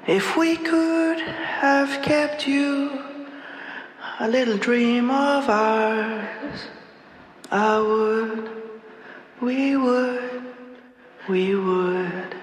If we could have kept you, a little dream of ours, we would.